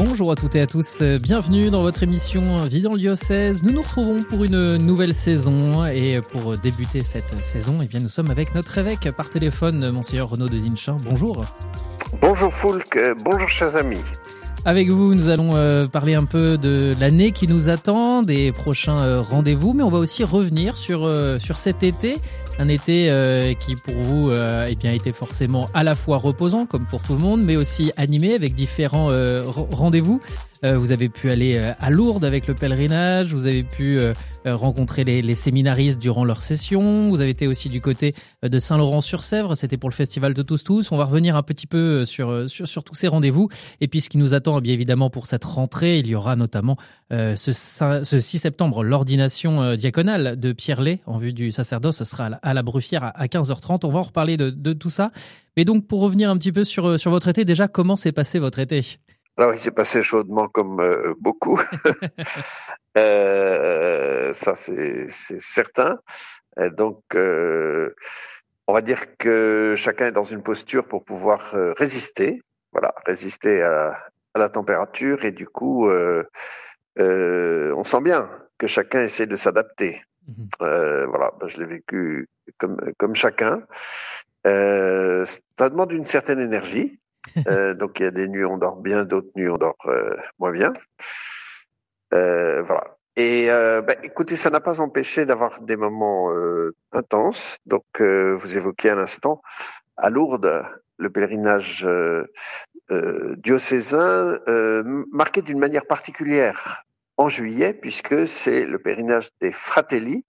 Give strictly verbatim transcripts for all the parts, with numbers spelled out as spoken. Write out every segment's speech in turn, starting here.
Bonjour à toutes et à tous, bienvenue dans votre émission Vie dans le diocèse. Nous nous retrouvons pour une nouvelle saison et pour débuter cette saison, eh bien, nous sommes avec notre évêque par téléphone, Monseigneur Renaud de Dinchin. Bonjour. Bonjour Foulk, bonjour chers amis. Avec vous, nous allons euh, parler un peu de l'année qui nous attend, des prochains euh, rendez-vous, mais on va aussi revenir sur, euh, sur cet été. Un été euh, qui pour vous euh, eh bien, était forcément à la fois reposant, comme pour tout le monde, mais aussi animé avec différents euh, r- rendez-vous. Euh, vous avez pu aller euh, à Lourdes avec le pèlerinage, vous avez pu euh, rencontrer les, les séminaristes durant leur session, vous avez été aussi du côté de Saint-Laurent-sur-Sèvre, c'était pour le festival de Tous Tous. On va revenir un petit peu sur, sur, sur tous ces rendez-vous. Et puis ce qui nous attend, bien évidemment, pour cette rentrée, il y aura notamment euh, ce, ce six septembre l'ordination euh, diaconale de Pierre Lay en vue du sacerdoce. Ce sera à la, à la Bruffière à, à quinze heures trente. On va en reparler de, de tout ça. Mais donc, pour revenir un petit peu sur, sur votre été, déjà, comment s'est passé votre été ? Alors, il s'est passé chaudement comme euh, beaucoup. euh, ça, c'est, c'est certain. Et donc, euh, on va dire que chacun est dans une posture pour pouvoir euh, résister. Voilà, résister à, à la température. Et du coup, euh, euh, on sent bien que chacun essaie de s'adapter. Mmh. Euh, voilà, ben, je l'ai vécu comme, comme chacun. Euh, ça demande une certaine énergie. Euh, donc il y a des nuits on dort bien, d'autres nuits on dort euh, moins bien. Euh, voilà. Et euh, bah, écoutez, ça n'a pas empêché d'avoir des moments euh, intenses. Donc euh, vous évoquiez à l'instant à Lourdes le pèlerinage euh, euh, diocésain euh, marqué d'une manière particulière en juillet puisque c'est le pèlerinage des Fratelli.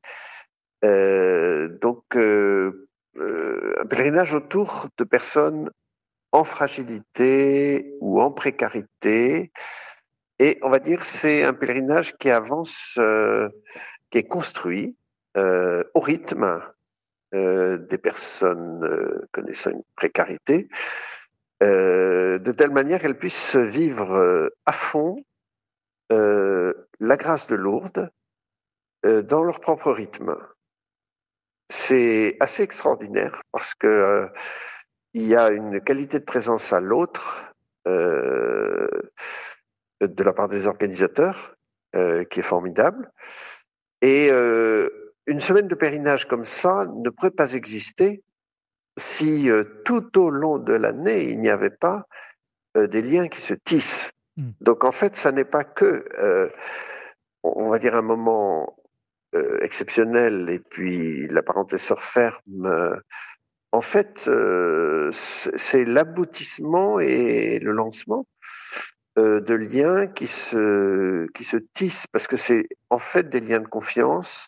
Euh, donc euh, euh, un pèlerinage autour de personnes en fragilité ou en précarité. Et on va dire c'est un pèlerinage qui avance, euh, qui est construit euh, au rythme euh, des personnes euh, connaissant une précarité, euh, de telle manière qu'elles puissent vivre euh, à fond euh, la grâce de Lourdes euh, dans leur propre rythme. C'est assez extraordinaire parce que euh, il y a une qualité de présence à l'autre euh, de la part des organisateurs euh, qui est formidable. Et euh, une semaine de pèlerinage comme ça ne pourrait pas exister si euh, tout au long de l'année, il n'y avait pas euh, des liens qui se tissent. Mmh. Donc en fait, ça n'est pas que, euh, on va dire, un moment euh, exceptionnel et puis la parenthèse se referme. Euh, en fait, euh, c'est l'aboutissement et le lancement euh, de liens qui se, qui se tissent, parce que c'est en fait des liens de confiance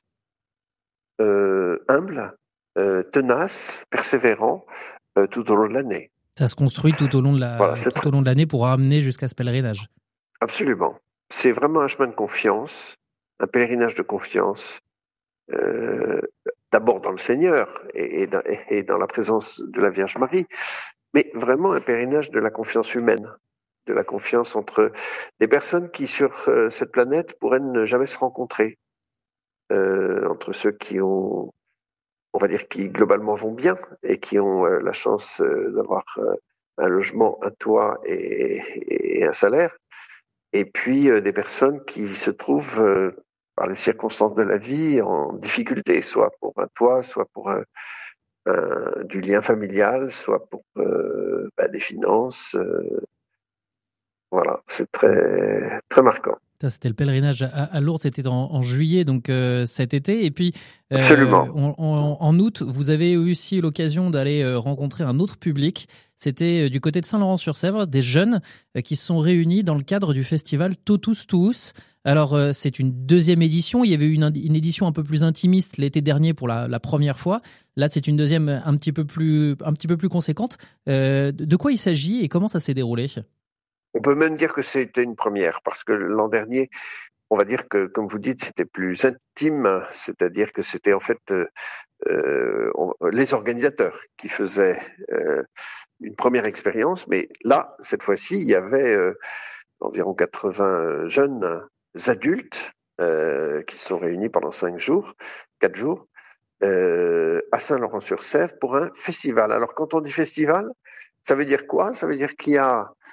euh, humbles, euh, tenaces, persévérants, euh, tout au long de l'année. Ça se construit tout au long de, la, voilà, tout très... au long de l'année pour amener jusqu'à ce pèlerinage. Absolument. C'est vraiment un chemin de confiance, un pèlerinage de confiance, euh, d'abord dans le Seigneur et, et, dans, et dans la présence de la Vierge Marie, mais vraiment un pèlerinage de la confiance humaine, de la confiance entre des personnes qui, sur euh, cette planète, pourraient ne jamais se rencontrer, euh, entre ceux qui ont, on va dire, qui globalement vont bien et qui ont euh, la chance euh, d'avoir euh, un logement, un toit et, et un salaire, et puis euh, des personnes qui se trouvent euh, par les circonstances de la vie en difficulté, soit pour un toit, soit pour un, un, du lien familial, soit pour euh, bah, des finances. Euh, voilà, c'est très, très marquant. Ça, c'était le pèlerinage à, à Lourdes, c'était en, en juillet, donc euh, cet été. Et puis, euh, Absolument. En, en, en août, vous avez aussi l'occasion d'aller euh, rencontrer un autre public. C'était euh, du côté de Saint-Laurent-sur-Sèvre, des jeunes euh, qui se sont réunis dans le cadre du festival Totus Tous. Alors, euh, c'est une deuxième édition. Il y avait eu une, une édition un peu plus intimiste l'été dernier pour la, la première fois. Là, c'est une deuxième un petit peu plus, un petit peu plus conséquente. Euh, de quoi il s'agit et comment ça s'est déroulé ? On peut même dire que c'était une première, parce que l'an dernier, on va dire que, comme vous dites, c'était plus intime, c'est-à-dire que c'était en fait euh, on, les organisateurs qui faisaient euh, une première expérience, mais là, cette fois-ci, il y avait euh, environ quatre-vingts jeunes adultes euh, qui se sont réunis pendant cinq jours, quatre jours, euh, à Saint-Laurent-sur-Sèvre pour un festival. Alors, quand on dit festival, ça veut dire quoi ? Ça veut dire qu'il y a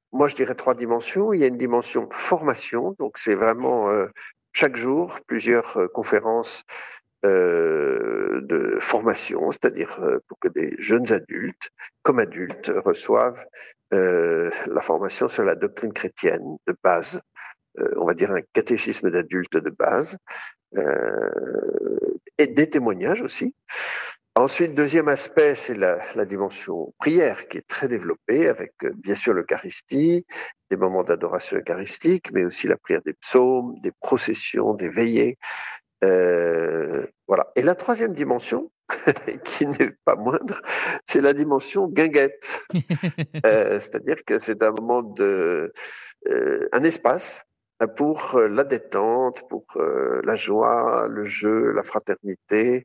moi, je dirais trois dimensions. Il y a une dimension formation, donc c'est vraiment euh, chaque jour plusieurs euh, conférences euh, de formation, c'est-à-dire euh, pour que des jeunes adultes, comme adultes, reçoivent euh, la formation sur la doctrine chrétienne de base, euh, on va dire un catéchisme d'adulte de base, euh, et des témoignages aussi. Ensuite, deuxième aspect, c'est la, la dimension prière qui est très développée avec euh, bien sûr l'Eucharistie, des moments d'adoration eucharistique, mais aussi la prière des psaumes, des processions, des veillées. Euh, voilà. Et la troisième dimension, qui n'est pas moindre, c'est la dimension guinguette. euh, c'est-à-dire que c'est un moment de, euh, un espace pour la détente, pour euh, la joie, le jeu, la fraternité.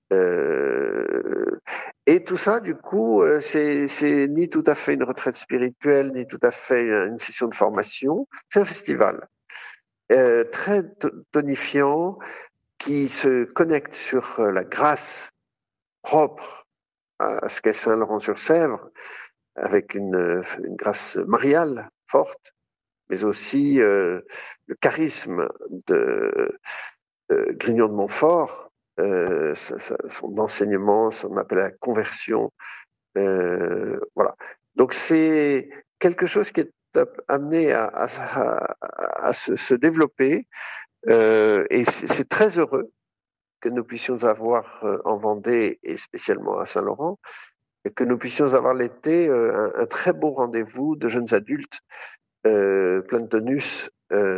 Euh, et tout ça, du coup, euh, c'est, c'est ni tout à fait une retraite spirituelle, ni tout à fait une session de formation. C'est un festival euh, très tonifiant qui se connecte sur la grâce propre à ce qu'est Saint-Laurent-sur-Sèvre, avec une, une grâce mariale forte, mais aussi euh, le charisme de, de Grignon de Montfort, euh, sa, sa, son enseignement, son appel à la conversion. Euh, voilà. Donc c'est quelque chose qui est amené à, à, à, à se, se développer euh, et c'est, c'est très heureux que nous puissions avoir euh, en Vendée et spécialement à Saint-Laurent, et que nous puissions avoir l'été euh, un, un très beau rendez-vous de jeunes adultes euh, plein de tonus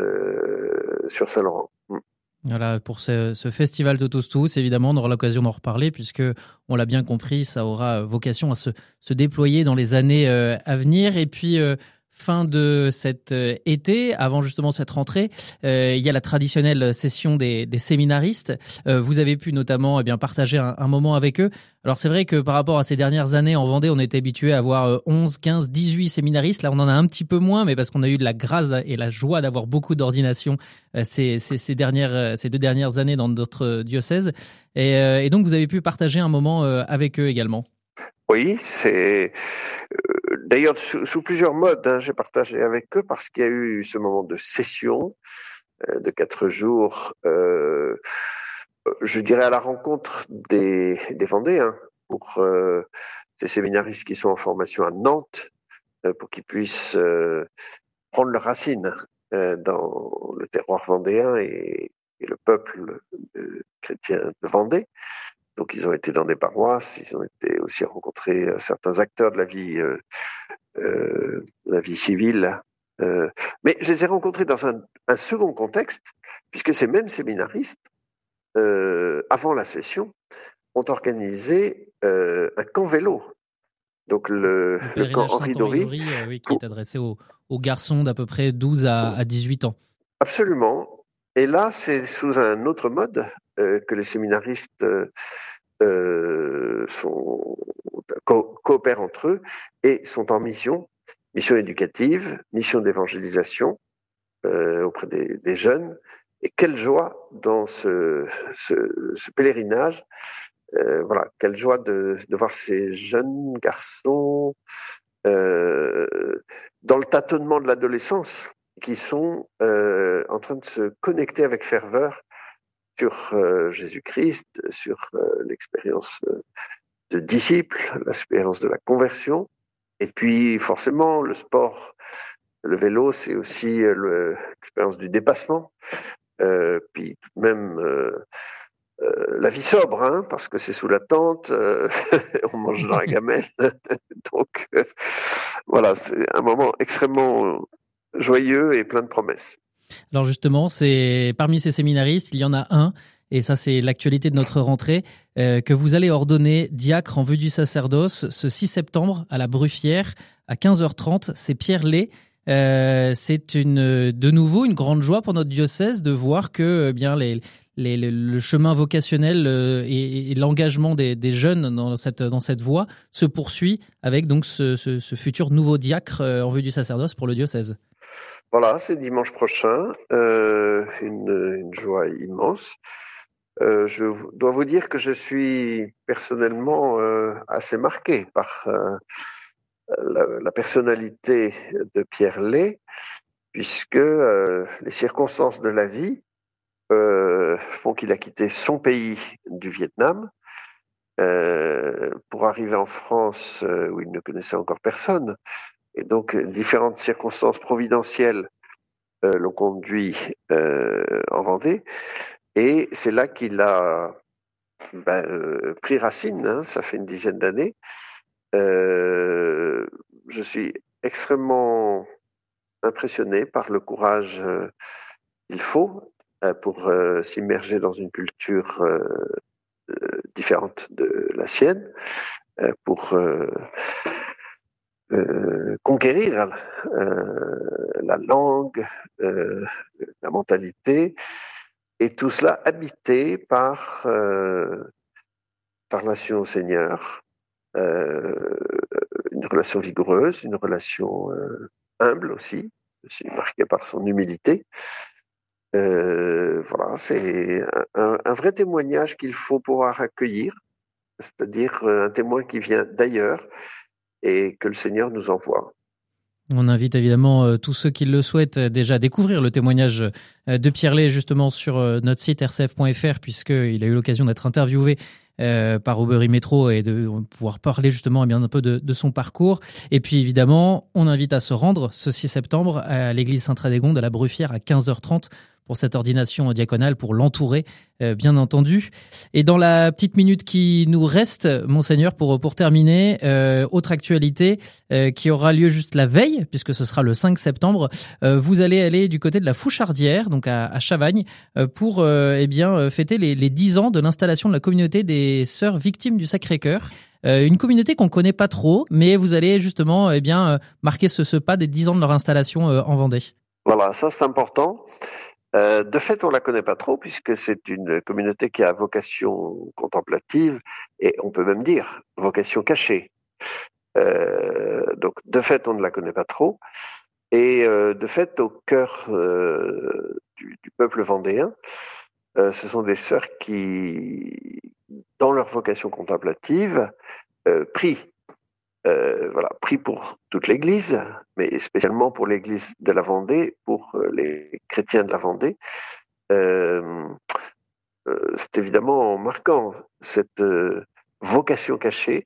euh, sur Saint-Laurent. Mm. Voilà, pour ce, ce festival de Tous Tous, évidemment, on aura l'occasion d'en reparler puisque, on l'a bien compris, ça aura vocation à se, se déployer dans les années euh, à venir. Et puis, euh, fin de cet euh, été, avant justement cette rentrée, euh, il y a la traditionnelle session des, des séminaristes. Euh, vous avez pu notamment eh bien, partager un, un moment avec eux. Alors c'est vrai que par rapport à ces dernières années en Vendée, on était habitué à avoir onze, quinze, dix-huit séminaristes. Là, on en a un petit peu moins, mais parce qu'on a eu de la grâce et la joie d'avoir beaucoup d'ordinations ces, ces, ces, dernières, ces deux dernières années dans notre diocèse. Et, et donc, vous avez pu partager un moment avec eux également. Oui, c'est euh, d'ailleurs sous, sous plusieurs modes. Hein, j'ai partagé avec eux parce qu'il y a eu ce moment de session euh, de quatre jours. Euh, je dirais à la rencontre des, des Vendéens pour euh, ces séminaristes qui sont en formation à Nantes euh, pour qu'ils puissent euh, prendre leurs racines euh, dans le terroir vendéen et, et le peuple euh, chrétien de Vendée. Donc ils ont été dans des paroisses, ils ont été aussi rencontrés euh, certains acteurs de la vie, euh, euh, la vie civile. Euh, mais je les ai rencontrés dans un, un second contexte, puisque ces mêmes séminaristes, euh, avant la session, ont organisé euh, un camp vélo. Donc le, le, le camp Henri Dory, euh, oui, qui est adressé aux, aux garçons d'à peu près douze à dix-huit ans. Absolument. Et là, c'est sous un autre mode euh, que les séminaristes euh, sont, co- coopèrent entre eux et sont en mission, mission éducative, mission d'évangélisation euh, auprès des, des jeunes. Et quelle joie dans ce, ce, ce pèlerinage. Euh, voilà, quelle joie de, de voir ces jeunes garçons euh, dans le tâtonnement de l'adolescence, qui sont euh, en train de se connecter avec ferveur sur euh, Jésus-Christ, sur euh, l'expérience euh, de disciple, l'expérience de la conversion. Et puis forcément, le sport, le vélo, c'est aussi euh, le, l'expérience du dépassement. Euh, puis tout de même euh, euh, la vie sobre, hein, parce que c'est sous la tente, euh, on mange dans la gamelle. Donc euh, voilà, c'est un moment extrêmement joyeux et plein de promesses. Alors justement, c'est parmi ces séminaristes, il y en a un, et ça c'est l'actualité de notre rentrée, euh, que vous allez ordonner diacre en vue du sacerdoce ce six septembre à la Bruffière à quinze heures trente. C'est Pierre Lay. Euh, c'est une, de nouveau une grande joie pour notre diocèse de voir que eh bien les, les, le chemin vocationnel et, et l'engagement des, des jeunes dans cette, dans cette voie se poursuit avec donc ce, ce, ce futur nouveau diacre en vue du sacerdoce pour le diocèse. Voilà, c'est dimanche prochain, euh, une, une joie immense. Euh, je dois vous dire que je suis personnellement euh, assez marqué par euh, la, la personnalité de Pierre Lay, puisque euh, les circonstances de la vie euh, font qu'il a quitté son pays du Vietnam euh, pour arriver en France euh, où il ne connaissait encore personne. Et donc, différentes circonstances providentielles euh, l'ont conduit euh, en Vendée. Et c'est là qu'il a ben, euh, pris racine, hein, ça fait une dizaine d'années. Euh, je suis extrêmement impressionné par le courage euh, qu'il faut euh, pour euh, s'immerger dans une culture euh, euh, différente de la sienne, euh, pour euh, euh, conquérir euh, la langue, euh, la mentalité, et tout cela habité par euh, par relation au Seigneur, euh, une relation vigoureuse, une relation euh, humble aussi, aussi marquée par son humilité. Euh, voilà, c'est un, un vrai témoignage qu'il faut pouvoir accueillir, c'est-à-dire un témoin qui vient d'ailleurs et que le Seigneur nous envoie. On invite évidemment euh, tous ceux qui le souhaitent euh, déjà à découvrir le témoignage euh, de Pierre Lay justement sur euh, notre site r c f point f r, puisqu'il a eu l'occasion d'être interviewé euh, par Aubery Métro et de pouvoir parler justement eh bien, un peu de, de son parcours. Et puis évidemment, on invite à se rendre ce six septembre à l'église Sainte-Radégonde à la Bruffière à quinze heures trente pour cette ordination diaconale, pour l'entourer, euh, bien entendu. Et dans la petite minute qui nous reste, Monseigneur, pour, pour terminer, euh, autre actualité euh, qui aura lieu juste la veille, puisque ce sera le cinq septembre, euh, vous allez aller du côté de la Fouchardière, donc à, à Chavagne, euh, pour euh, eh bien, fêter les, les dix ans de l'installation de la communauté des Sœurs Victimes du Sacré-Cœur. Euh, une communauté qu'on ne connaît pas trop, mais vous allez justement eh bien, euh, marquer ce, ce pas des dix ans de leur installation euh, en Vendée. Voilà, ça c'est important. Euh, de fait, on la connaît pas trop puisque c'est une communauté qui a vocation contemplative et on peut même dire vocation cachée. Euh, donc, de fait, on ne la connaît pas trop. Et euh, de fait, au cœur euh, du, du peuple vendéen, euh, ce sont des sœurs qui, dans leur vocation contemplative, euh, prient. Euh, voilà, prie pour toute l'Église, mais spécialement pour l'Église de la Vendée, pour euh, les chrétiens de la Vendée. Euh, euh, c'est évidemment marquant, cette euh, vocation cachée,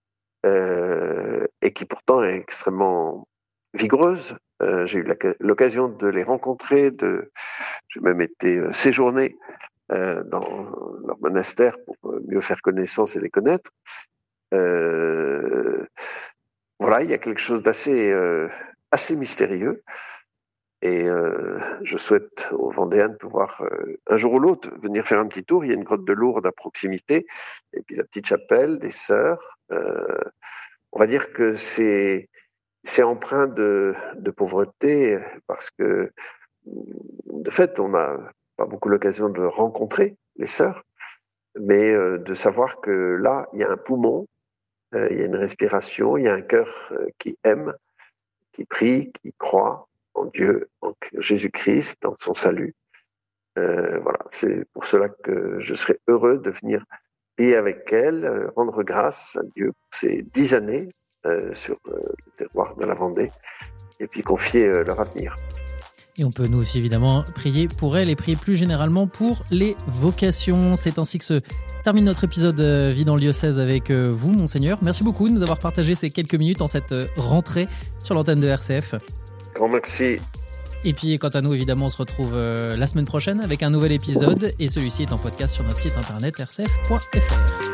euh, et qui pourtant est extrêmement vigoureuse. Euh, j'ai eu la, l'occasion de les rencontrer, de, j'ai même été euh, séjourné euh, dans leur monastère pour mieux faire connaissance et les connaître. Euh, voilà, il y a quelque chose d'assez euh, assez mystérieux et euh, je souhaite aux Vendéens de pouvoir euh, un jour ou l'autre venir faire un petit tour. Il y a une grotte de Lourdes à proximité et puis la petite chapelle des Sœurs. Euh, on va dire que c'est c'est empreint de, de pauvreté parce que de fait on n'a pas beaucoup l'occasion de rencontrer les Sœurs, mais euh, de savoir que là il y a un poumon. Euh, il y a une respiration, il y a un cœur euh, qui aime, qui prie, qui croit en Dieu, en Jésus-Christ, en son salut. Euh, voilà, c'est pour cela que je serais heureux de venir prier avec elle, euh, rendre grâce à Dieu pour ces dix années euh, sur euh, le terroir de la Vendée, et puis confier euh, leur avenir. Et on peut nous aussi évidemment prier pour elle et prier plus généralement pour les vocations. C'est ainsi que se termine notre épisode Vie dans le diocèse avec vous, Monseigneur. Merci beaucoup de nous avoir partagé ces quelques minutes en cette rentrée sur l'antenne de R C F. Grand merci. Et puis, quant à nous, évidemment, on se retrouve la semaine prochaine avec un nouvel épisode. Et celui-ci est en podcast sur notre site internet r c f point f r.